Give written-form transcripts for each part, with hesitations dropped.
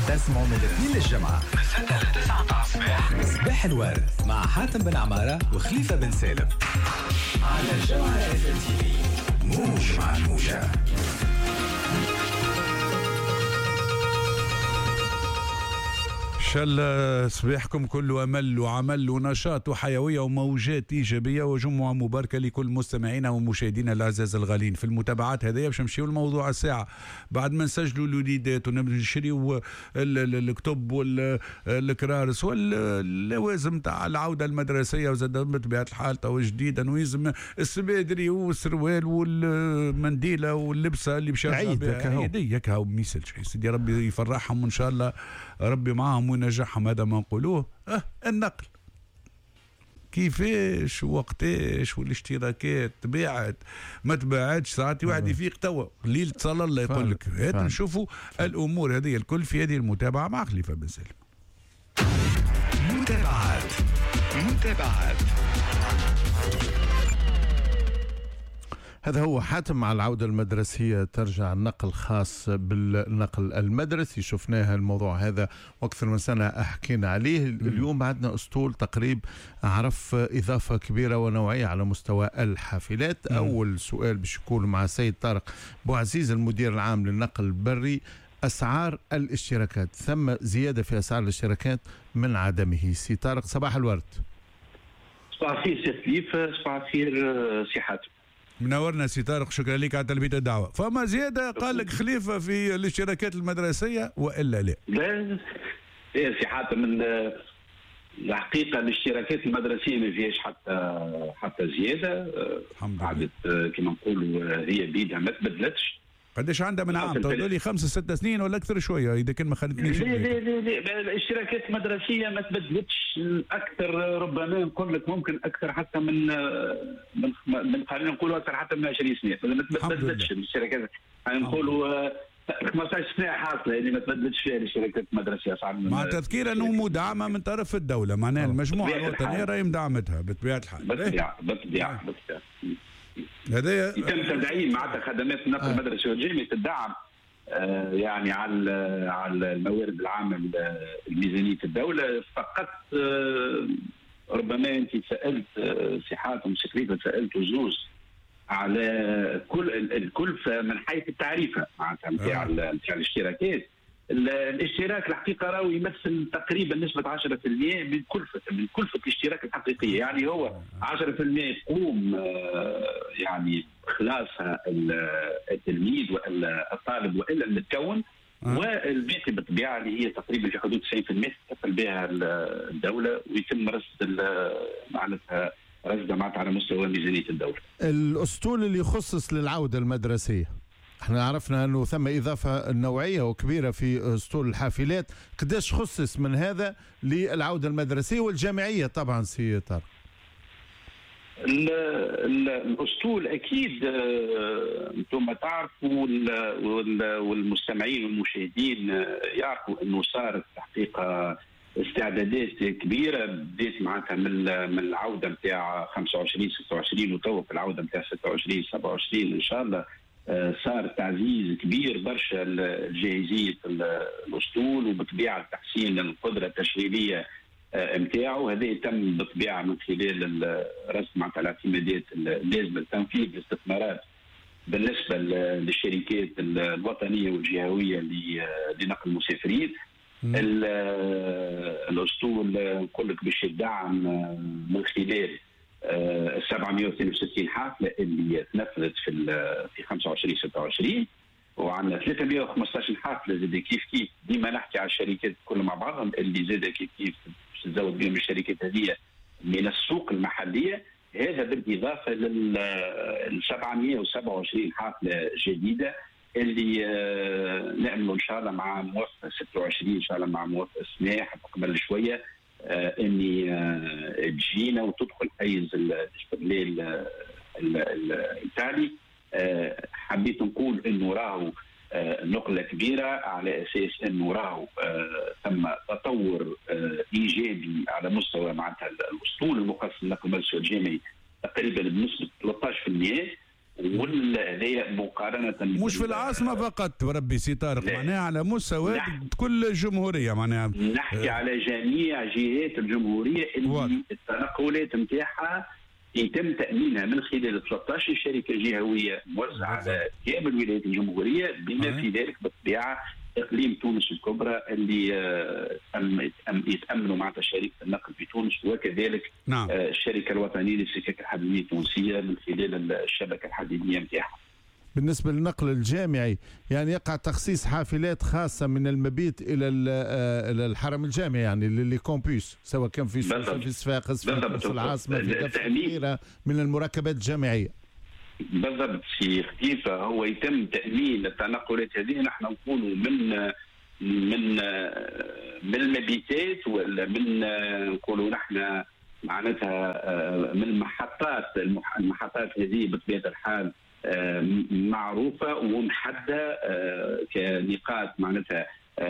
تسمعوا من الاثنين للجمعة من 6 ل 9 الصباح. صباح الورد مع حاتم بن عمارة وخليفة بن سالم على الجمعة FM TV. موج مع الموجة. إن شاء الله صباحكم كله أمل وعمل ونشاط وحيوية وموجات إيجابية وجمعة مباركة لكل مستمعينا ومشاهدينا الأعزاء الغالين. في المتابعات هذه باش نمشيو الموضوع الساعة بعد ما نسجلوا الوليدات ونشريو الكتب والكرارس واللوازم تاع العودة المدرسية، وزاد بطبيعة الحال تو جديدا ويلزم السبادري والسروال والمنديلة واللبسة اللي باش يديك هاو ما يسالش سيدي ربي يفرحهم وإن شاء الله ربي معهم ونجحهم. هذا ما نقولوه. النقل كيفاش وقتاش والاشتراكات تباعت ما تباعتش ساعات واحد يفيق توا ليلة صلاة الله يقول لك. هات نشوفوا الأمور هذه الكل في هذه المتابعة مع خليفة بن سالم. متابعات هذا هو حاتم. مع العودة المدرسية ترجع النقل خاص بالنقل المدرسي، شفناها الموضوع هذا وأكثر من سنة حكينا عليه. اليوم بعدنا أسطول تقريب عرف إضافة كبيرة ونوعية على مستوى الحافلات. أول سؤال باش يكون مع السيد طارق بوعزيز المدير العام للنقل البري. أسعار الاشتراكات، ثم زيادة في أسعار الاشتراكات من عدمه. سي طارق صباح الورد. صباح الخير سي خليفة، صباح الخير سي حاتم. منورنا سي طارق، شكرا لك على تلبية الدعوة. فما زيادة قال لك خليفة في الاشتراكات المدرسية وإلا لا؟ لا سي حاتم، الحقيقة الاشتراكات المدرسية ما فيهاش حتى زيادة. قعدت كما نقولوا هي بيدها ما تبدلتش. قداش عندها من عام؟ تقول لي 5-6 سنين ولا أكثر شوية إذا كان ما خلتنيش. لا الاشتراكات المدرسية ما تبدلتش أكثر، ربما نقول لك ممكن أكثر حتى من خلينا نقولوا أكثر حتى من 20 سنة ما تبدلتش الاشتراكات. نقولوا 15 سنة حاصلة يعني ما تبدلتش فيها الاشتراكات المدرسية. مع تذكير أنه مدعمة من طرف الدولة، معناها المجموعة الوطنية راهي مدعمتها بطبيعة الحال. بالطبيعة هذا يتم تدعيم معناتها خدمات النقل المدرسي والجامعي تدعم يعني على الموارد العامة لميزانية الدولة. فقط ربما أنت سألت سي حاتم سكريفة سألت زوز على كل الكلفة من حيث التعريفة معناتها نتاع الاشتراكات. الاشتراك الحقيقة راهو يمثل تقريبا نسبة 10% من كلفة الاشتراك الحقيقية. يعني هو 10% يقوم يعني خلاصها التلميذ والا الطالب والا المتكون، والباقي بالطبيعة اللي هي تقريبا في حدود 90% تقبل بها الدولة ويتم رصد معناتها معناتها على مستوى ميزانية الدولة. الأسطول اللي يخصص للعودة المدرسية، احنا عرفنا انه ثم اضافه نوعيه وكبيره في اسطول الحافلات، قداش خصص من هذا للعوده المدرسيه والجامعيه طبعا سي طارق؟ الاسطول اكيد انتم تعرفوا والمستمعين والمشاهدين يعرفوا انه صارت تحقيق استعدادات كبيره بدات معناتها من العوده نتاع 25 26 وتو في العوده نتاع 26 27 ان شاء الله. صار تعزيز كبير برشا لجاهزية الأسطول وبطبيعة تحسين القدرة التشغيلية نتاعو. هذا يتم بطبيعة من خلال رسم معناتها الاعتمادات اللازمة لتنفيذ الاستثمارات بالنسبة للشركات الوطنية والجهوية لنقل المسافرين. الأسطول نقول لك باش يدعم من خلال 762 حافلة اللي تنفذت في 25 26 وعندنا 315 حافلة زاد كيف ديما نحكي على الشركات كل مع بعضهم اللي زاد كيف تزود بهم الشركات هذه من السوق المحلية. هذا بالإضافة لل 727 حافلة جديدة اللي نعملوا إن شاء الله مع موافقة 26 إن شاء الله مع موافقة سماح قبل شوية اني تجينا وتدخل حيز الاستغلال التالي. حبيت نقول انه راهو نقله كبيره على اساس انه راهو تم تطور ايجابي على مستوى معناتها الاسطول المخصص للنقل المدرسي والجامعي تقريبا بنسبه 13%، وهذه مقارنه مش في العاصمه فقط بربي سي طارق، معناها على مستوى كل الجمهوريه، معناها نحكي على جميع جهات الجمهوريه اللي التنقلات نتاعها يتم تامينها من خلال 13 شركه جهويه موزعه على كامل الولايات الجمهوريه، بما في ذلك بالطبيعه اقليم تونس الكبرى اللي يتامنوا مع شركه النقل في تونس، وكذلك الشركه الوطنيه للسكك الحديديه التونسيه من خلال الشبكه الحديديه نتاعها. بالنسبه للنقل الجامعي يعني يقع تخصيص حافلات خاصه من المبيت الى الحرم الجامعي، يعني للكامبوس، سواء كان في صفاقس في العاصمه في كثيره من المركبات الجامعيه. بالضبط سي خفيفه، هو يتم تامين التنقلات هذه، نحن نقولوا من المبيتات ولا من نقولوا نحن معناتها من المحطات هذه بطبيعه الحال معروفه ومحدده كنقاط معناتها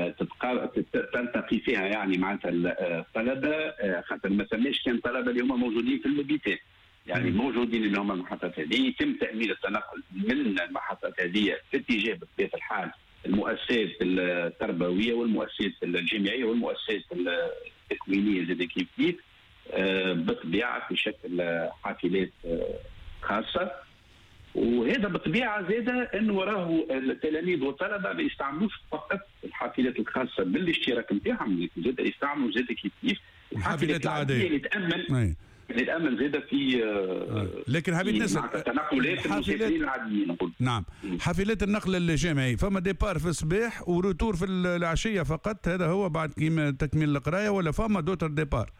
تلتقي فيها يعني معناتها الطلبه، خاطر ما ثماش كان طلبه اللي هما موجودين في المبيتات، يعني موجودين اللي هم المحطات هذه، يتم تامين التنقل من المحطات هذه في اتجاه بطبيعه الحال المؤسسات التربويه والمؤسسات الجامعيه والمؤسسات التكوينيه زي كيف بالطبيعه في شكل حافلات خاصه. وهذا بالطبيعه زاده انه وراه التلاميذ والطلبه ما يستعملوش فقط الحافلات الخاصه بالاشتراك نتاعهم، لكن زاده يستعملوا زاده كيف الحافلات العاديه اللي تامن زاده في لكن حبيت نسال تنقلات المسافرين العاديين نقول. نعم، حافلات النقل الجامعي فما ديبار في الصباح وروتور في العشيه فقط، هذا هو بعد كيما تكميل القرايه، ولا فما دوتر ديبار؟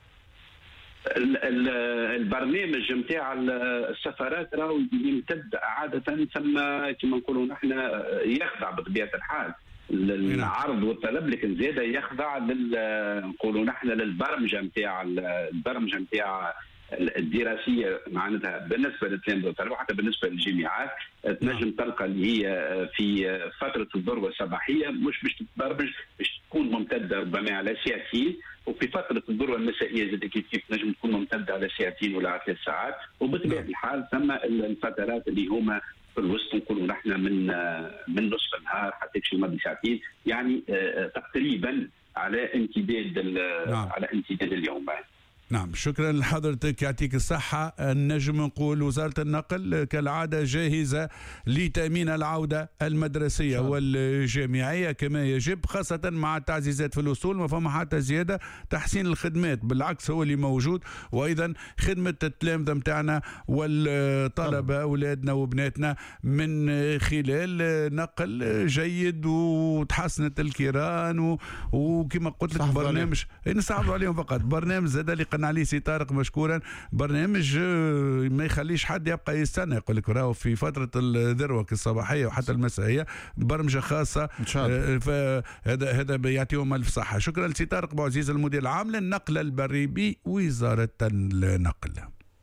البرنامج نتاع السفرات راهو يمتد عاده ثم كما نقولوا نحن يخضع بطبيعه الحال العرض والطلب، لكن زاده يخضع نقولوا نحن للبرمجه نتاع الدراسيه معناتها بالنسبه للتلاميذ والطلبه وحتى بالنسبه للجامعات. تنجم تلقى اللي هي في فتره الذروه الصباحيه مش باش تتبرمج، باش تكون ممتده ربما على ساعتين، وفي فتره الذروه المسائيه زاد كيف تنجم تكون ممتده على ساعتين ولا 3 ساعات، وبطبيعه الحال ثم الفترات اللي هما في الوسط نقولوا نحن من نصف النهار حتى شي مده ساعتين، يعني تقريبا على امتداد على امتداد اليوم. نعم، شكرا لحضرتك، يعطيك الصحة. النجم نقول وزارة النقل كالعادة جاهزة لتأمين العودة المدرسية والجامعية كما يجب، خاصة مع التعزيزات في الوصول، ما فما حتى زيادة. تحسين الخدمات بالعكس هو اللي موجود، وأيضا خدمة التلامذة متاعنا والطلبة أولادنا وبناتنا من خلال نقل جيد، وتحسنت الكيران وكما قلت لك برنامج نستعرضوا عليهم فقط، برنامج زاد اللي عليه سي طارق مشكورا، برنامج ما يخليش حد يبقى يستنى، يقول لك راهو في فتره الذروه الصباحيه وحتى المسائيه برمجه خاصه ان شاء الله. فهذا يعطيهم الف صحه. شكرا لسي طارق بوعزيز المدير العام للنقل البري بوزاره النقل.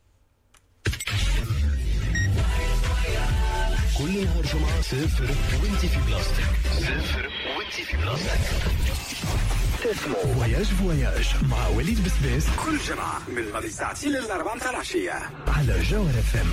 كل نهار جمعه صفر وانت في بلاصتك، صفر وانت في بلاصتك. تسمعوا فواياج مع وليد بسبيس كل جمعة من الماضي الساعة 2 إلى 4 متاع العشية على جوهر FM.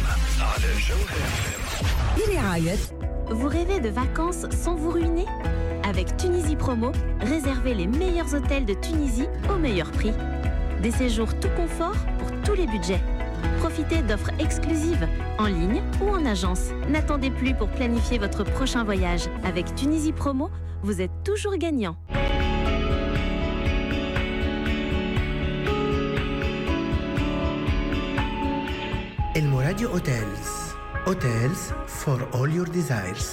برعاية Vous rêvez de vacances sans vous ruiner? Avec Tunisie Promo, réservez les meilleurs hôtels de Tunisie au meilleur prix. Des séjours tout confort pour tous les budgets. Profitez d'offres exclusives en ligne ou en agence. N'attendez plus pour planifier votre prochain voyage. Avec Tunisie Promo, vous êtes toujours gagnant. الموراديو Hotels. Hotels for all your desires.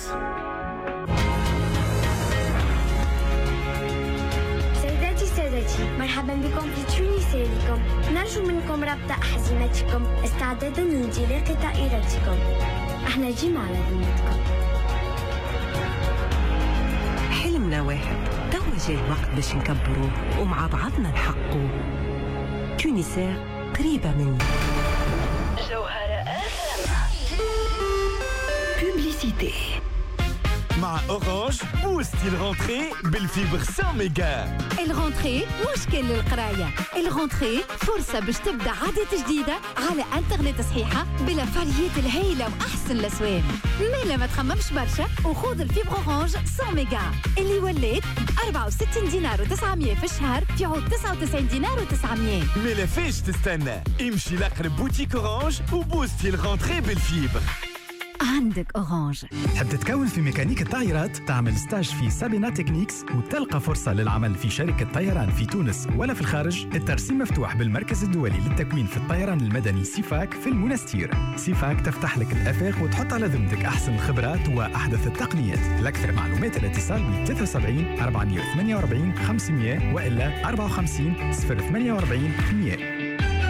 سيداتي سادتي، مرحبا بكم في تونسيلكم. نرجو منكم ربط أحزمتكم استعدادا لانطلاق طائرتكم. احنا جينا على ذمتكم. حلمنا واحد، توا جاي الوقت باش نكبروه ومع بعضنا نحققوه. تونسير قريبة مني. مع أورانج بوستي الغونتري بالفيبر 100 ميجا. الغونتري مش كل القراية، الغونتري فرصة باش تبدأ عادة جديدة على انترنت صحيحة بلا فاليات الهايلة وأحسن الأسوان. مالا ما تخممش برشا وخذ الفيبر أورانج 100 ميجا اللي ولات ب 64 دينار و900 في الشهر في عود 99 دينار و900. مالا فيش تستنى، امشي لأقرب بوتيك أورانج وبوستي الغونتري بالفيبر. عندك أورانج. تحب تتكون في ميكانيك الطائرات؟ تعمل ستاج في سابينا تكنيكس وتلقى فرصة للعمل في شركة طيران في تونس ولا في الخارج. الترسيم مفتوح بالمركز الدولي للتكوين في الطيران المدني سيفاك في المنستير. سيفاك تفتح لك الآفاق وتحط على ذمتك أحسن الخبرات وأحدث التقنيات. لأكثر معلومات الاتصال ب 73 448 500 وإلا 54 048 100.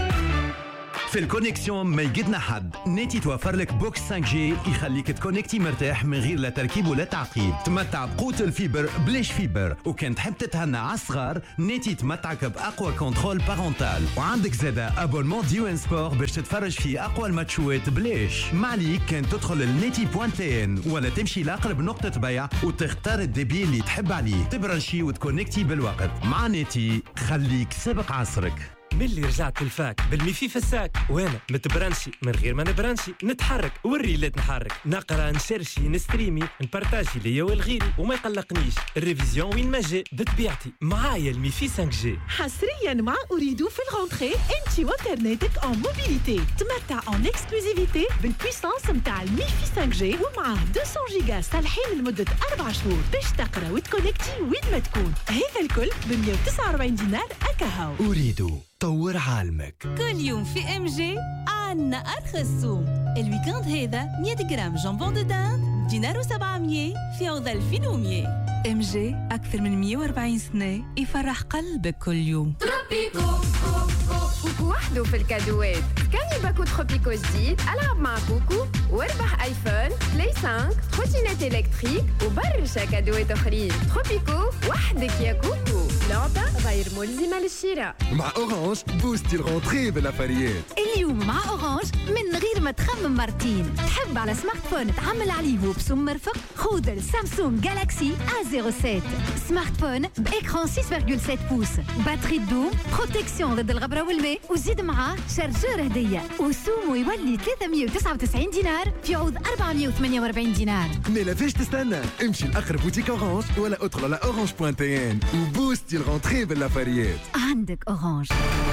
في الكونيكسيون ما يقدنا حد. ناتي توفر لك بوكس 5G يخليك تكونكتي مرتاح من غير لا تركيب ولا تعقيد. تمتع بقوة الفيبر بلاش فيبر، وكان تحب تتهنى على الصغار ناتي تمتعك بأقوى كنترول بارونتال. وعندك زادا ابونمون ديوان سبور باش تتفرج في أقوى الماتشوات بلاش. معليك كان تدخل لناتي.tn ولا تمشي لأقرب نقطة بيع وتختار الديبي اللي تحب عليه، تبرنشي وتكونكتي بالوقت. مع ناتي خليك سابق عصرك. ملي رجعت الفاك بالميفي في الساك وانا متبرنشي من غير ما نبرنشي، نتحرك والريلات نحرك، نقرا نشرشي نستريمي نبارتاجي ليا والغيري وما يقلقنيش الريفيزيون وين ما جا بطبيعتي معايا الميفي 5G. حصريا مع أريد في الغونتري انت وانترنتك اون موبيليتي. تمتع اون اكسكلوزيفيتي بالبويسانس نتاع الميفي 5G ومعاه 200 جيجا صالحين لمدة 4 شهور باش تقرا وتكونكتي وين ما تكون. هذا الكل ب 149 دينار أكاهو. أريد طور عالمك. كل يوم في ام جي عنا أرخص سوم. الويكاند هذا 100 جرام جامبون دو دان دينار و700 في عوض 2100. ام جي أكثر من 140 سنة يفرح قلبك كل يوم. تروبيكو كوكو وحده في الكادوات. كان باكو تروبيكو جديد، ألعب مع كوكو واربح ايفون، بلاي 5، تروتينات الكتريك وبرشا كادوات اخرين. تروبيكو وحدك يا كوكو، لعبة غير ملزمة للشراء. مع أورانج بوستي الغونتري بالأفريات. اليوم مع أورانج من غير ما تخمم مرتين. تحب على سمارت فون تعمل عليه وبسوم مرفق؟ خذ السامسونج جالاكسي A07 سمارت فون بإكران 6.7 بوس، باتري دوم، بروتكسيون ضد الغبرة والماء، وزيد معاه شارجور هدية، وسومه يولي 399 دينار في عوض 448 دينار. مالا فيش تستنى، امشي لأقرب بوتيك أورانج ولا ادخل على orange.tn وبوستي الغونتري بالأفريات. عندك أورانج.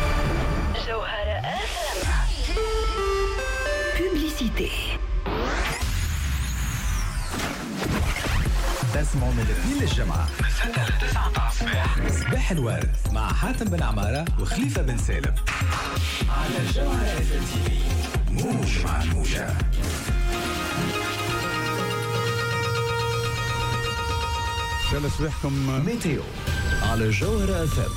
جوهرة بوبليسيتي. تسمعوا من الاثنين للجمعة من 6 ل 9 الصباح صباح الورد مع حاتم بن عمارة وخليفة بن سالم على جوهرة تي في. موج مع الموجة. شال صباحكم ميتيو على جوهرة FM.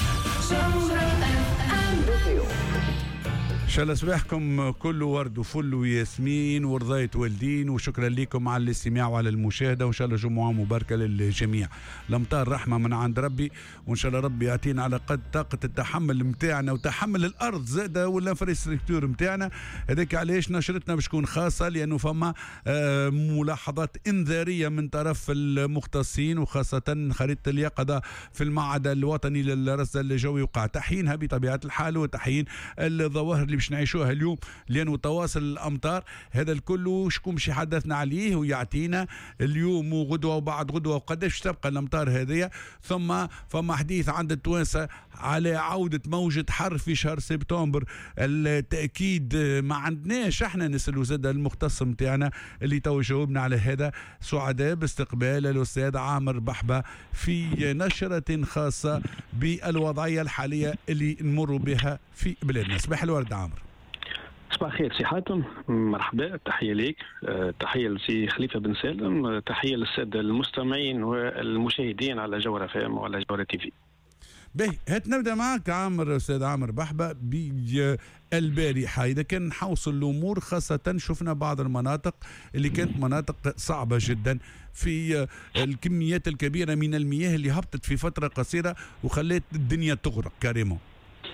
شال صباحكم كله ورد وفل وياسمين ورضاية والدين، وشكرا لكم على الاستماع وعلى المشاهدة، وإن شاء الله جمعة مباركة للجميع. الأمطار رحمة من عند ربي، وإن شاء الله ربي يعطينا على قد طاقة التحمل متاعنا وتحمل الأرض زادة والانفراستركتور متاعنا. هذاك علاش نشرتنا باش تكون خاصة، لأنه فما ملاحظات إنذارية من طرف المختصين، وخاصة خريطة اليقظة في المعهد الوطني للرصد الجوي وقع تحيينها بطبيعة الحال، وتحيين الظواهر اللي باش نعيشوها اليوم، لأنه تواصل الأمطار هذا الكل شكون باش يحدثنا عليه ويعطينا اليوم وغدوة وبعد غدوة وقداش تبقى الأمطار هذه. ثم فما حديث عند التوانسة على عودة موجة حر في شهر سبتمبر. التأكيد ما عندناش احنا نسألوا زاد المختص متاعنا اللي تو جاوبنا على هذا. سعداء باستقبال الأستاذ عامر بحبة في نشرة خاصة بالوضعية الحالية اللي نمر بها في بلادنا. صباح الورد عامر. صباح الخير سي حاتم، مرحبا، تحية ليك، تحية لسي خليفة بن سالم، تحية للسادة المستمعين والمشاهدين على جوهرة FM وعلى جوهرة تي في. باهي هات نبدا معك عامر، استاذ عامر بحبة. بالبارحة إذا كان نحوصل الأمور، خاصة شفنا بعض المناطق اللي كانت مناطق صعبة جدا في الكميات الكبيرة من المياه اللي هبطت في فترة قصيرة وخلت الدنيا تغرق كاريمون.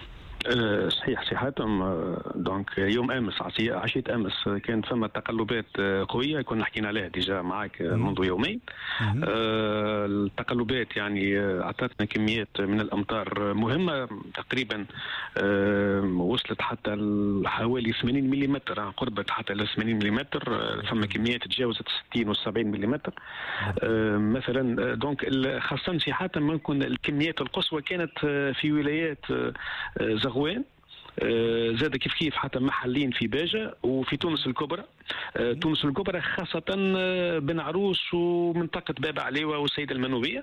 صحيح سي حاتم. دونك يوم امس عشيه امس كانت فما تقلبات قويه كنا حكينا عليها ديجا معك منذ يومين. التقلبات يعني اعطتنا كميات من الامطار مهمه تقريبا وصلت حتى حوالي 80 ملم، قربت حتى ل 80 ملم. فما كميات تجاوزت 60 و 70 ملم مثلا. دونك خاصه سي حاتم ممكن الكميات القصوى كانت في ولايات زغوان، زاد كيف حتى محلين في باجة وفي تونس الكبرى. تونس الكبرى خاصة بن عروس ومنطقة باب عليوة والسيدة المنوبية،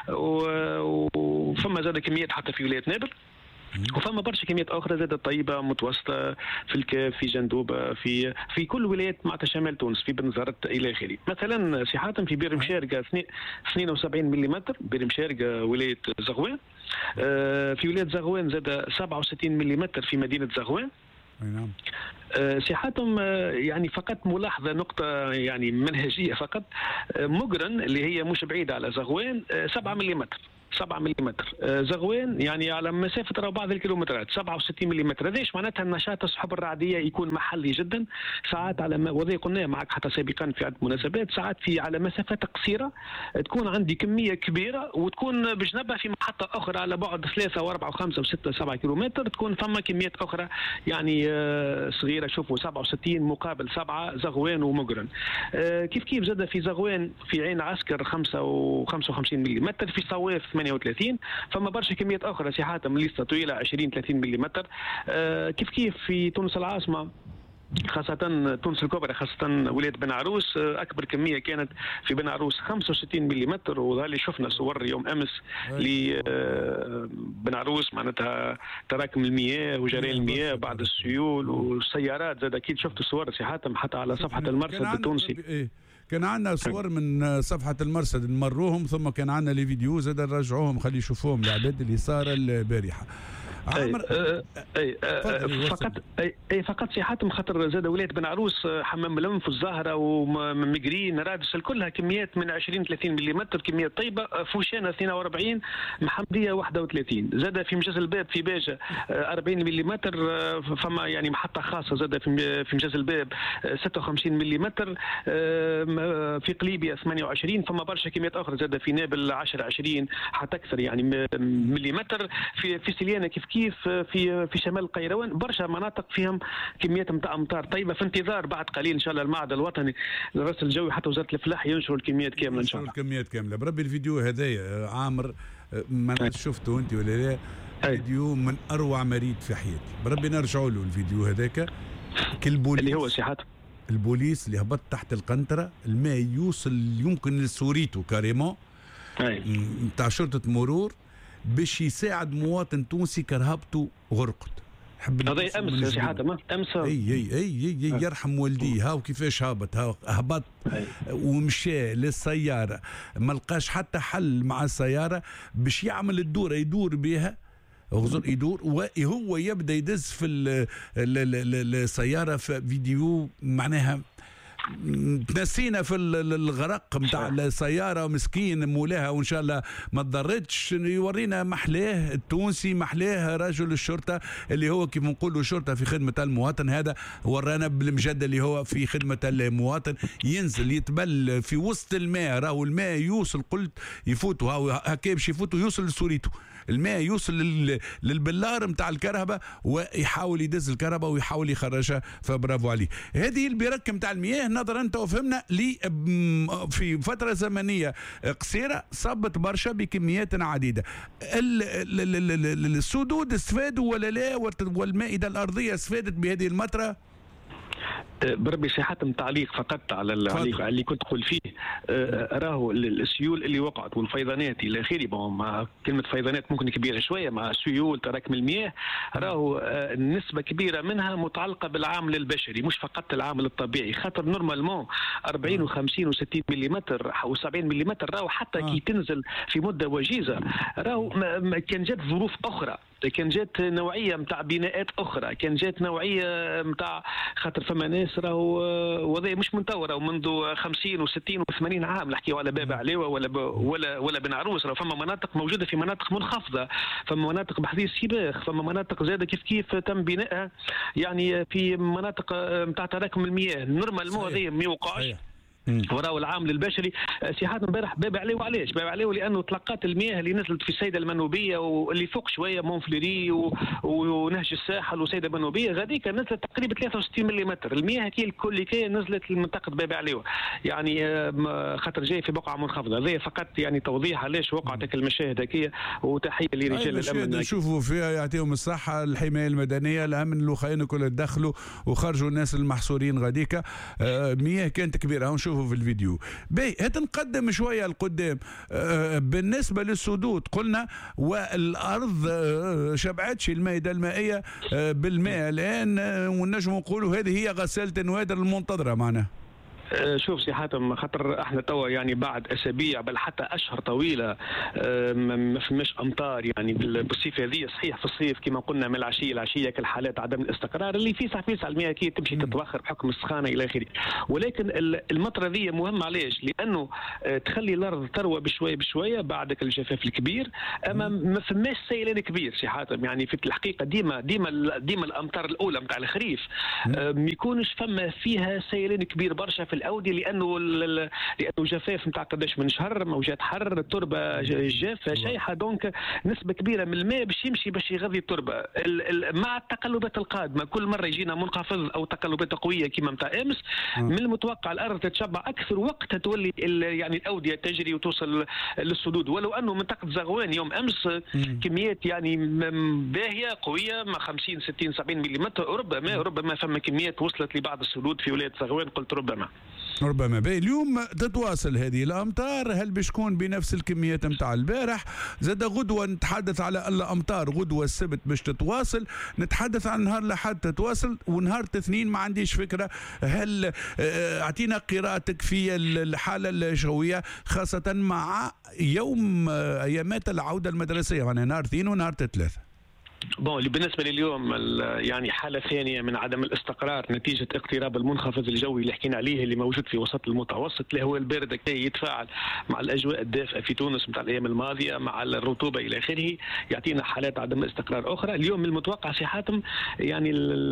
وفما زاد كميات حتى في ولاية نابل، وفما برشا كميات اخرى زادت طيبه متوسطه في الكاف في جندوبه في كل ولايات معناتها شمال تونس في بنزرت الى اخره. مثلا سي حاتم في بير مشارقه 72 ملم، بير مشارقه ولايه زغوان. في ولايه زغوان زاد 67 ملم في مدينه زغوان. نعم. سي حاتم يعني فقط ملاحظه نقطه يعني منهجيه فقط. مقرن اللي هي مش بعيده على زغوان 7 ملم. زغوان يعني على مسافه بعض الكيلومترات 67 ملم. هذاش معناتها النشاط السحب الرعديه يكون محلي جدا ساعات على وهذا قلناه معك حتى سابقا في عده مناسبات. ساعات في على مسافات قصيره تكون عندي كميه كبيره وتكون بجنبها في محطه اخرى على بعد 3 و4 و5 و6 و7 كيلومتر تكون ثم كميات اخرى يعني صغيره. شوفوا 67 مقابل 7 زغوان ومقرن. كيف زاد في زغوان في عين عسكر 5 و55 ملم، في صواف 38. فما برشا كميات اخرى سي حاتم لسه طويله 20 30 ملم. كيف في تونس العاصمه خاصة تونس الكبرى خاصة ولاية بن عروس أكبر كمية كانت في بن عروس 65 ملم. وهذا اللي شفنا صور يوم أمس لبن عروس معناتها تراكم المياه وجريان المياه بعد السيول والسيارات. زاد أكيد شفتوا صور سي حاتم حتى على صفحة المرصد التونسي. كان عندنا صور من صفحة المرصد نمروهم، ثم كان عندنا لي فيديو زاد نرجعوهم خلي يشوفوهم العباد اللي صار البارحة. فقط سي حاتم خاطر زاد ولايه بن عروس حمام الانف والزهره ومقرين رادس كلها كميات من 20 30 ملم كميات طيبه. فوشانه 42، محمديه 31. زاد في مجاز الباب في باجه 40 ملم. فما يعني محطه خاصه زاد في مجاز الباب 56 ملم. في قليبيه 28. فما برشا كميات اخرى زاد في نابل 10 20 حتى اكثر يعني ملم. في سليانه كيف في شمال القيروان برشا مناطق فيهم كميات نتاع امطار طيبه. في انتظار بعد قليل ان شاء الله المعهد الوطني للرصد الجوي حتى وزاره الفلاح ينشروا الكميات كامله ان شاء الله. الكميات كامله بربي. الفيديو هذايا عامر ما شفته انت ولا لا؟ فيديو من اروع ما ريت في حياتي بربي. نرجعوا له الفيديو هذاك كالبوليس اللي هو سي البوليس اللي هبط تحت القنطره، الماء يوصل يمكن لسوريته كاريمون نتاع شرطه مرور باش يساعد مواطن تونسي كرهبته غرقت. هذا امس سي حاتم امس. اي يرحم والديه. هاو كيفاش هبط ومشى للسياره ما لقاش حتى حل مع السياره باش يعمل الدوره يدور بها يدور وهو يبدا يدز في السياره. في فيديو معناها تنسينا في الغرق نتاع السياره مسكين مولاها وان شاء الله ما تضرتش. يورينا محلاه التونسي محلاه رجل الشرطه اللي هو كيف نقولوا شرطه في خدمه المواطن. هذا ورانا بالمجد اللي هو في خدمه المواطن ينزل يتبل في وسط الماء. راهو الماء يوصل قلت يفوتوا هكا باش يفوتوا يوصل لسوريته. الماء يوصل للبلار نتاع الكرهبه ويحاول يدز الكرهبه ويحاول يخرجها. فبرافو عليه. هذه البرك نتاع المياه نظرا انت وفهمنا لي في فتره زمنيه قصيره صبت برشا بكميات عديده. السدود استفادوا ولا لا؟ والمائده الارضيه استفادت بهذه المطره؟ بربي سي حاتم تعليق فقط على اللي كنت تقول فيه. راهو السيول اللي وقعت والفيضانات الى اخره. مع كلمه فيضانات ممكن كبيره شويه مع سيول تراكم المياه. راهو نسبه كبيره منها متعلقه بالعامل البشري مش فقط العامل الطبيعي. خاطر نورمالمون 40 و50 و60 ملم و70 ملم راهو حتى كي تنزل في مده وجيزه راهو كان جات ظروف اخرى كان جات نوعيه نتاع بناءات اخرى، كان جات نوعيه نتاع خاطر فما ناس راهو وضعيه مش منتوره منذ 50 و60 و80 عام، نحكيو على باب عليوه ولا بن عروس. راهو فما مناطق موجوده في مناطق منخفضه، فما مناطق بحذية سيباخ، فما مناطق زاده كيف تم بنائها يعني في مناطق نتاع تراكم المياه نورمالمون هذه ما يوقعش وراء العامل البشري. سياحات امبارح باب عليه، وعلاش باب عليه؟ لانه تلقات المياه اللي نزلت في السيده المنوبيه واللي فوق شويه مونفلوري ونهج الساحل وسيده المنوبيه، غاديك نزلت تقريبا 63 ملم. المياه هذه الكل نزلت لمنطقه باب عليه، يعني خاطر جاي في بقعه منخفضه. هذا فقط يعني توضيح علاش وقعت المشاهد هكيا، وتحيه لرجال الامن نشوفوا فيها يعطيهم الصحه، الحمايه المدنيه، الامن، الاخوين كل دخلوا وخرجوا الناس المحصورين غاديك. مياه كانت كبيره ونشوف في الفيديو. نقدم شويه لقدام. بالنسبه للسدود قلنا والارض شبعتش المائده المائيه بالماء الان، ونجم نقولوا هذه هي غساله النوادر المنتظره معنا. شوف سي حاتم، خاطر احنا توا يعني بعد اسابيع بل حتى اشهر طويله ما فماش امطار يعني بالصيف هذه. صحيح في الصيف كما قلنا من العشيه كالحالات عدم الاستقرار اللي فيسع المياه كي تمشي تتبخر بحكم السخانه الى اخره. ولكن المطره هذه مهمه علاش؟ لانه تخلي الارض تروى بشويه بعد الجفاف الكبير، اما ما فماش سيلان كبير سي حاتم. يعني في الحقيقه ديما الامطار الاولى نتاع الخريف ما يكونش فما فيها سيلان كبير برشا في الاوديه، لانه جفاف نتاع قداش من شهر، موجات حر، التربه جافه شايحه، دونك نسبه كبيره من الماء باش يمشي باش يغذي التربه. مع التقلبات القادمه كل مره يجينا منخفض او تقلبات قويه كما نتاع امس، من المتوقع الارض تتشبع اكثر، وقتها تولي يعني الاوديه تجري وتوصل للسدود. ولو انه منطقه زغوان يوم امس كميات يعني باهيه قويه مع 50 60 70 ملم، ربما فما كميات وصلت لبعض السدود في ولايه زغوان، قلت ربما باي. اليوم تتواصل هذه الامطار، هل بتكون بنفس الكميات نتاع البارح؟ زاد غدوه نتحدث على الامطار، غدوه السبت باش تتواصل، نتحدث عن نهار الاحد تتواصل، ونهار الاثنين ما عنديش فكره. هل اعطينا قراءتك في الحاله الجويه خاصه مع يوم ايامات العوده المدرسيه، يعني نهار اثنين ونهار ثلاثه؟ بالنسبه لليوم يعني حاله ثانيه من عدم الاستقرار نتيجه اقتراب المنخفض الجوي اللي حكينا عليه اللي موجود في وسط المتوسط، اللي هو البارد كي يتفاعل مع الاجواء الدافئه في تونس نتاع الايام الماضيه مع الرطوبه الى اخره، يعطينا حالات عدم استقرار اخرى. اليوم من المتوقع سي حاتم يعني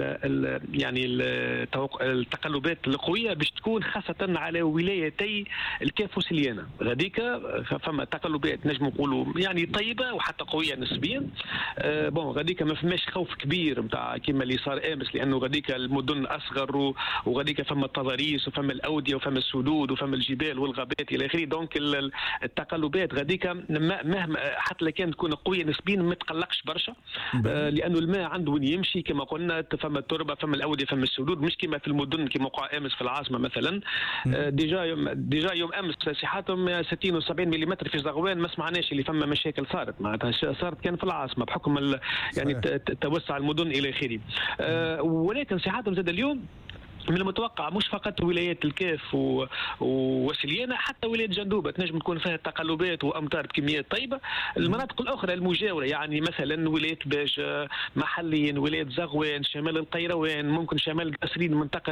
التقلبات القويه باش تكون خاصه على ولايتي الكاف وسليانه. غاديك فما تقلبات نجم نقولوا يعني طيبه وحتى قويه نسبيا. غاديك ما فماش خوف كبير نتاع كيما اللي صار امس، لانه غاديك المدن اصغر وغاديك فما التضاريس وفما الاوديه وفما السدود وفما الجبال والغابات الى اخره. دونك التقلبات غاديك مهما حتى لو كانت تكون قويه نسبيا ما تقلقش برشا، لانه الماء عنده وين يمشي كما قلنا، فما التربه فما الاوديه فما السدود، مش كما في المدن كما وقع امس في العاصمه مثلا. ديجا يوم امس سي حاتم 60 و70 ملم في زغوان ما سمعناش اللي فما مشاكل صارت، معناتها صارت كان في العاصمه بحكم يعني توسع المدن الى اخره. ولكن سي حاتم زاد اليوم من المتوقع مش فقط ولايات الكاف وسليانه، حتى ولايه جندوبه تنجم تكون فيها تقلبات وامطار بكميات طيبه. المناطق الاخرى المجاوره يعني مثلا ولايه باجه محليا، ولايه زغوان، شمال القيروان، ممكن شمال قصرين، منطقه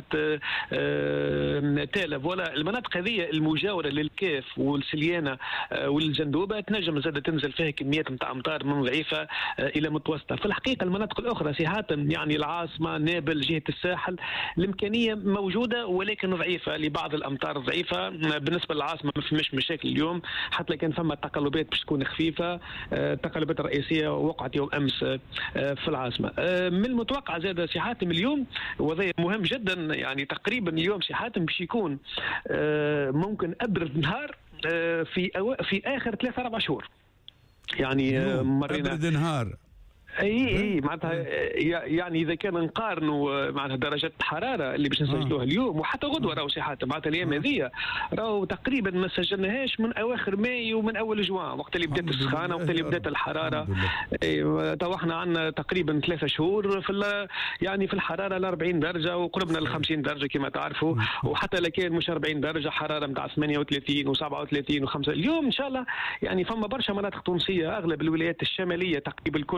تالف، ولا المناطق هذه المجاوره للكاف والسليانه والجندوبه تنجم زاد تنزل فيها كميات نتاع امطار من ضعيفه الى متوسطه. في الحقيقه المناطق الاخرى سي حاتم يعني العاصمه، نابل، جهه الساحل، الامكانيه موجوده ولكن ضعيفه، لبعض الامطار ضعيفه. بالنسبه للعاصمه ما فماش مشاكل اليوم، حتى كان فما تقلبات باش تكون خفيفه. التقلبات الرئيسيه وقعت يوم امس في العاصمه. من المتوقع زاد سي حاتم اليوم، وهذا مهم جدا، يعني تقريبا اليوم سي حاتم باش يكون ممكن ابرد نهار في اخر 3-4 شهور. يعني مرينا ابرد نهار اي معناتها يعني اذا كان نقارنوا معناتها درجات الحراره اللي باش نسجلوها اليوم وحتى غدوه راهو سي حاتم معناتها الايام هذه راهو تقريبا ما سجلناهاش من اواخر مايو ومن اول جوان، وقت اللي بدات السخانه، وقت اللي بدات الحراره. تو احنا عندنا تقريبا 3 شهور يعني في الحراره ل 40 درجه وقربنا ل 50 درجه كما تعرفوا، وحتى لو كان مش 40 درجه حراره نتاع 38 و37 و5 اليوم ان شاء الله. يعني فما برشا مناطق تونسيه، اغلب الولايات الشماليه تقريبا الكل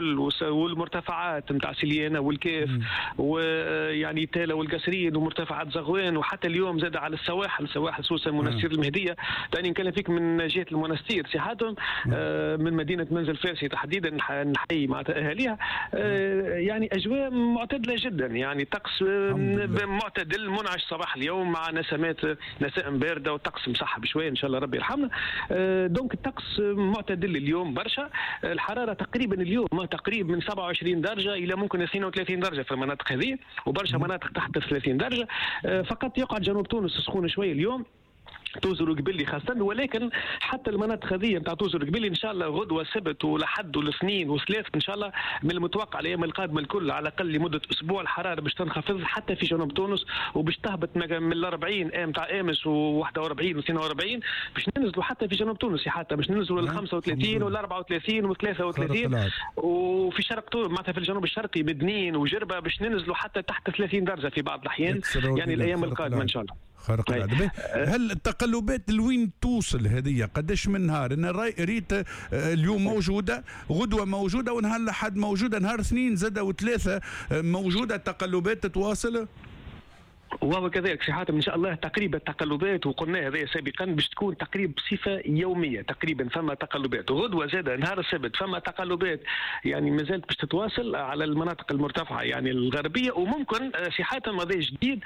والمرتفعات نتاع سليانه والكيف ويعني تالا والقصرين ومرتفعات زغوان، وحتى اليوم زاد على السواحل سوسه منستير المهديه. تاني نكلم فيك من جهه المنستير ساحاتهم من مدينه منزل فارسي تحديدا، نحيي مع اهاليها. يعني اجواء معتدله جدا، يعني طقس معتدل منعش صباح اليوم مع نسائم بارده وطقس مسحب شويه ان شاء الله ربي يرحمنا. دونك الطقس معتدل اليوم برشا. الحراره تقريبا اليوم تقريبا من 27 درجه الى ممكن 32 درجه في المناطق هذه، وبرشا مناطق تحت 30 درجه. فقط يقعد جنوب تونس سخون شويه اليوم، توزر قبلي خاصة، ولكن حتى المناطق هذه نتاع توزر قبلي ان شاء الله غدوه سبت ولحد والاثنين وثلاث ان شاء الله من المتوقع الايام القادمه الكل على الاقل لمده اسبوع الحراره باش تنخفض حتى في جنوب تونس، وباش تهبط من 40 نتاع امس و41 و42 باش ننزلوا حتى في جنوب تونس، حتى باش ننزلوا ل 35 وال 34 و 33 وفي شرق معناتها في الجنوب الشرقي بدنين وجربه باش ننزلوا حتى تحت 30 درجه في بعض الاحيان، يعني الايام القادمه ان شاء الله. خارق العاده. هل التقلبات لوين توصل هذه؟ قداش من نهار؟ انا ريت اليوم موجوده، غدوه موجوده، ونهار الاحد موجوده، نهار اثنين زاده وثلاثه موجوده، التقلبات تتواصل. وهو كذلك سي حاتم ان شاء الله تقريبا التقلبات، وقلنا هذا سابقا باش تكون تقريبا بصفه يوميه تقريبا، فما تقلبات وغدوه زاده نهار السبت فما تقلبات، يعني ما زالت باش تتواصل على المناطق المرتفعه يعني الغربيه، وممكن سي حاتم هذا جديد